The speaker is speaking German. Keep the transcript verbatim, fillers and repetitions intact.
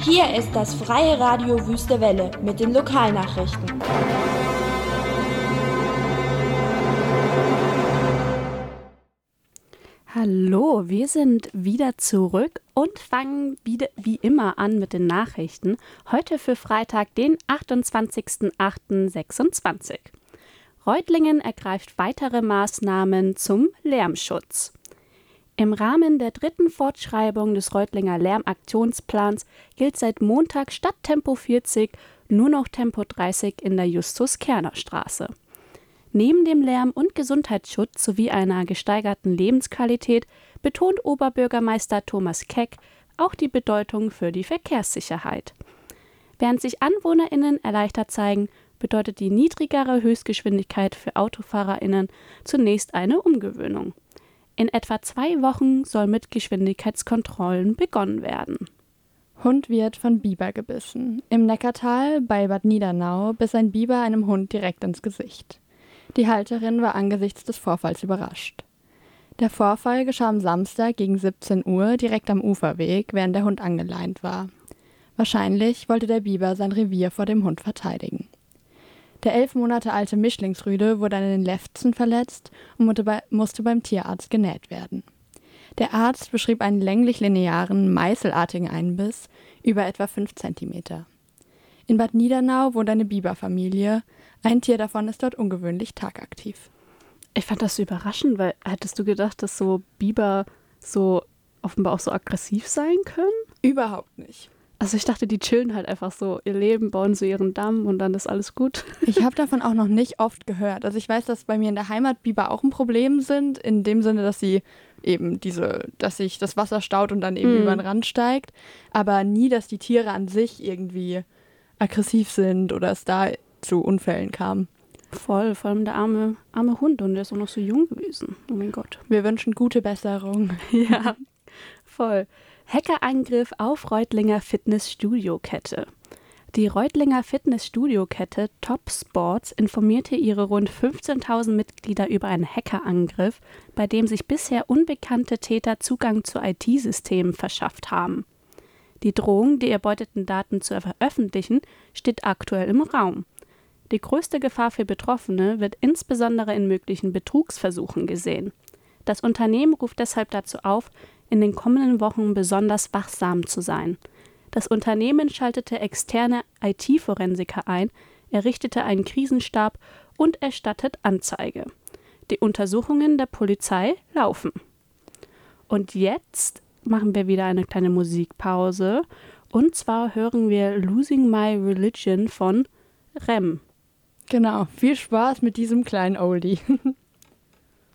Hier ist das Freie Radio Wüste Welle mit den Lokalnachrichten. Hallo, wir sind wieder zurück und fangen wieder wie immer an mit den Nachrichten. Heute für Freitag, den achtundzwanzigsten achten sechsundzwanzig. Reutlingen ergreift weitere Maßnahmen zum Lärmschutz. Im Rahmen der dritten Fortschreibung des Reutlinger Lärmaktionsplans gilt seit Montag statt Tempo vierzig nur noch Tempo dreißig in der Justus-Kerner-Straße. Neben dem Lärm- und Gesundheitsschutz sowie einer gesteigerten Lebensqualität betont Oberbürgermeister Thomas Keck auch die Bedeutung für die Verkehrssicherheit. Während sich AnwohnerInnen erleichtert zeigen, bedeutet die niedrigere Höchstgeschwindigkeit für AutofahrerInnen zunächst eine Umgewöhnung. In etwa zwei Wochen soll mit Geschwindigkeitskontrollen begonnen werden. Hund wird von Biber gebissen. Im Neckartal bei Bad Niedernau biss ein Biber einem Hund direkt ins Gesicht. Die Halterin war angesichts des Vorfalls überrascht. Der Vorfall geschah am Samstag gegen siebzehn Uhr direkt am Uferweg, während der Hund angeleint war. Wahrscheinlich wollte der Biber sein Revier vor dem Hund verteidigen. Der elf Monate alte Mischlingsrüde wurde an den Lefzen verletzt und musste beim Tierarzt genäht werden. Der Arzt beschrieb einen länglich-linearen, meißelartigen Einbiss über etwa fünf Zentimeter. In Bad Niedernau wohnt eine Biberfamilie. Ein Tier davon ist dort ungewöhnlich tagaktiv. Ich fand das so überraschend, weil hättest du gedacht, dass so Biber so offenbar auch so aggressiv sein können? Überhaupt nicht. Also ich dachte, die chillen halt einfach so ihr Leben, bauen so ihren Damm und dann ist alles gut. Ich habe davon auch noch nicht oft gehört. Also ich weiß, dass bei mir in der Heimat Biber auch ein Problem sind, in dem Sinne, dass sie eben diese, dass sich das Wasser staut und dann eben mm. über den Rand steigt. Aber nie, dass die Tiere an sich irgendwie aggressiv sind oder es da zu Unfällen kam. Voll, vor allem der arme, arme Hund und der ist auch noch so jung gewesen. Oh mein Gott. Wir wünschen gute Besserung. Ja, voll. Hackerangriff auf Reutlinger Fitnessstudio-Kette. Die Reutlinger Fitnessstudio-Kette Top Sports informierte ihre rund fünfzehntausend Mitglieder über einen Hackerangriff, bei dem sich bisher unbekannte Täter Zugang zu I T-Systemen verschafft haben. Die Drohung, die erbeuteten Daten zu veröffentlichen, steht aktuell im Raum. Die größte Gefahr für Betroffene wird insbesondere in möglichen Betrugsversuchen gesehen. Das Unternehmen ruft deshalb dazu auf, in den kommenden Wochen besonders wachsam zu sein. Das Unternehmen schaltete externe I T-Forensiker ein, errichtete einen Krisenstab und erstattet Anzeige. Die Untersuchungen der Polizei laufen. Und jetzt machen wir wieder eine kleine Musikpause. Und zwar hören wir Losing My Religion von Rem. Genau, viel Spaß mit diesem kleinen Oldie.